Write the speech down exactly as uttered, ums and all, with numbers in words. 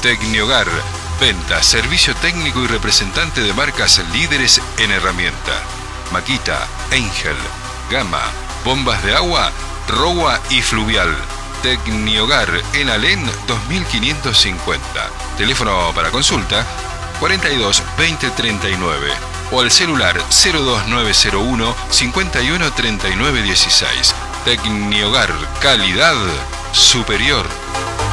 Tecnihogar, venta, servicio técnico y representante de marcas líderes en herramienta. Makita, Angel, Gama, bombas de agua, Rowa y Fluvial. Tecnihogar en Alén dos mil quinientos cincuenta. Teléfono para consulta cuarenta y dos veinte treinta y nueve o al celular cero dos nueve cero uno cincuenta y uno treinta y nueve dieciséis. Tecnihogar, calidad superior.